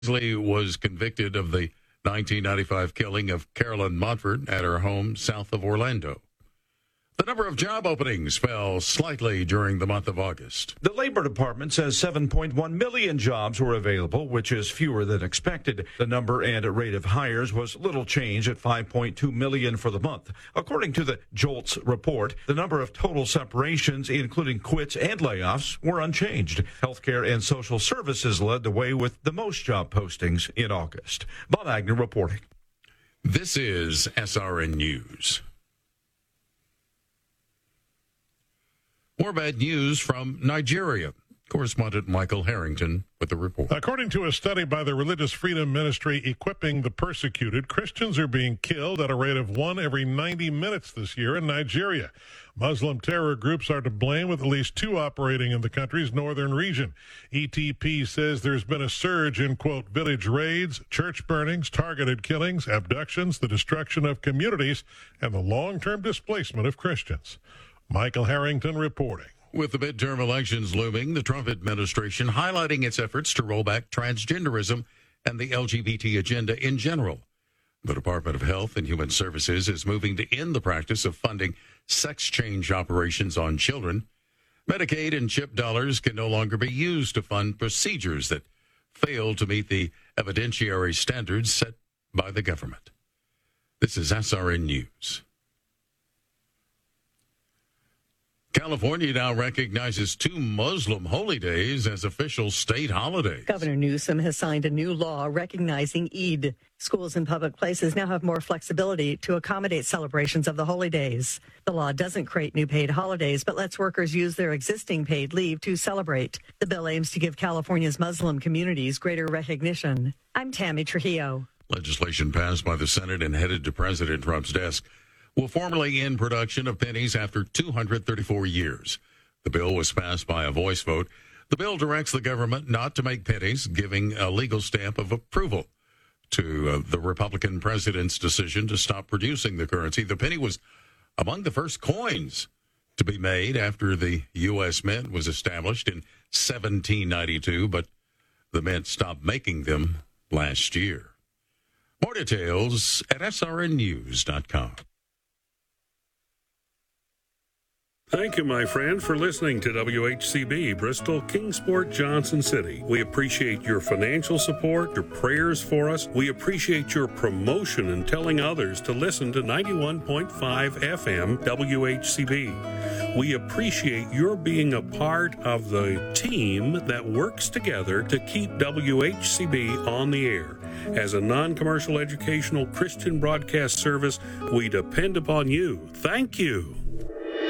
Lee was convicted of the 1995 killing of Carolyn Montford at her home south of Orlando. The number of job openings fell slightly during the month of August. The Labor Department says 7.1 million jobs were available, which is fewer than expected. The number and rate of hires was little change at 5.2 million for the month. According to the JOLTS report, the number of total separations, including quits and layoffs, were unchanged. Healthcare and social services led the way with the most job postings in August. Bob Agnew reporting. This is SRN News. More bad news from Nigeria. Correspondent Michael Harrington with the report. According to a study by the Religious Freedom Ministry Equipping the Persecuted, Christians are being killed at a rate of 1 every 90 minutes this year in Nigeria. Muslim terror groups are to blame, with at least 2 operating in the country's northern region. ETP says there's been a surge in, quote, village raids, church burnings, targeted killings, abductions, the destruction of communities, and the long-term displacement of Christians. Michael Harrington reporting. With the midterm elections looming, the Trump administration highlighting its efforts to roll back transgenderism and the LGBT agenda in general. The Department of Health and Human Services is moving to end the practice of funding sex change operations on children. Medicaid and CHIP dollars can no longer be used to fund procedures that fail to meet the evidentiary standards set by the government. This is SRN News. California now recognizes 2 Muslim holy days as official state holidays. Governor Newsom has signed a new law recognizing Eid. Schools and public places now have more flexibility to accommodate celebrations of the holy days. The law doesn't create new paid holidays, but lets workers use their existing paid leave to celebrate. The bill aims to give California's Muslim communities greater recognition. I'm Tammy Trujillo. Legislation passed by the Senate and headed to President Trump's desk will formally end production of pennies after 234 years. The bill was passed by a voice vote. The bill directs the government not to make pennies, giving a legal stamp of approval to the Republican president's decision to stop producing the currency. The penny was among the first coins to be made after the U.S. Mint was established in 1792, but the Mint stopped making them last year. More details at srnnews.com. Thank you, my friend, for listening to WHCB, Bristol, Kingsport, Johnson City. We appreciate your financial support, your prayers for us. We appreciate your promotion and telling others to listen to 91.5 FM WHCB. We appreciate your being a part of the team that works together to keep WHCB on the air. As a non-commercial educational Christian broadcast service, we depend upon you. Thank you.